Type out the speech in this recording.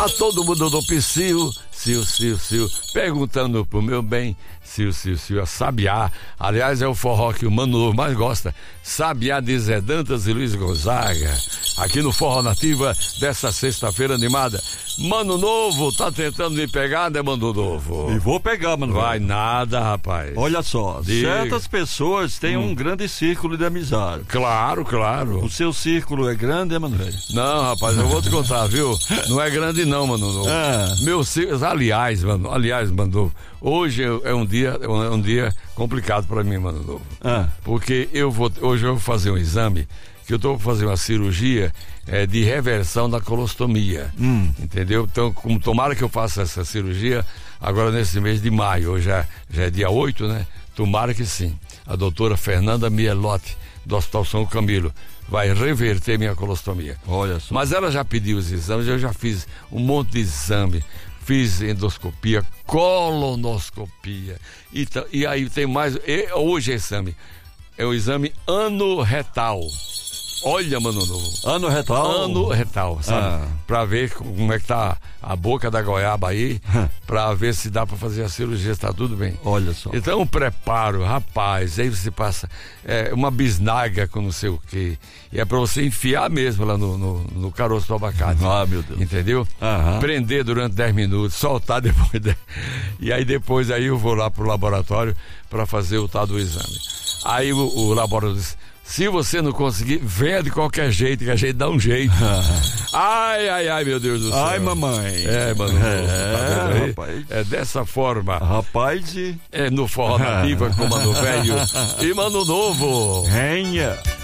A todo mundo do Psyu, Sil, perguntando pro meu bem, Sil, a Sabiá. Aliás, é o forró que o Mano Novo mais gosta. Sabiá de Zé Dantas e Luiz Gonzaga. Aqui no Forró Nativa dessa sexta-feira animada. Mano Novo, tá tentando me pegar, né, Mano Novo? E vou pegar, mano. Vai nada, rapaz. Olha só, Diga. certas pessoas têm um grande círculo de amizade. Claro. O seu círculo é grande, mano, velho? Não, rapaz, eu vou te contar, viu? Não é grande não, Mano Novo. Meu círculo, aliás, Mano Novo, hoje é um dia complicado pra mim, Mano Novo. Porque hoje eu vou fazer um exame, que eu tô pra fazer uma cirurgia de reversão da colostomia. Entendeu? Então, tomara que eu faça essa cirurgia agora nesse mês de maio. Hoje já é dia 8, né? Tomara que sim. A doutora Fernanda Mielotti, do Hospital São Camilo, vai reverter minha colostomia. Olha só. Mas ela já pediu os exames, eu já fiz um monte de exame. Fiz endoscopia, colonoscopia. E aí tem mais. Hoje é o exame anorretal. Olha, Mano Novo. Anorretal, sabe? Pra ver como é que tá a boca da goiaba aí, pra ver se dá pra fazer a cirurgia, se tá tudo bem. Olha só. Então, preparo, rapaz, aí você passa uma bisnaga com não sei o quê. E é pra você enfiar mesmo lá no caroço do abacate. Meu Deus. Entendeu? Prender durante 10 minutos, soltar depois. E aí depois eu vou lá pro laboratório pra fazer o tal do exame. Aí o laboratório diz: se você não conseguir, venha de qualquer jeito, que a gente dá um jeito. Ai, meu Deus do céu. Ai, mamãe. Mano. Tá rapaz. É dessa forma. Rapaz. É no Forró Nativa com Mano Velho e Mano Novo. Venha.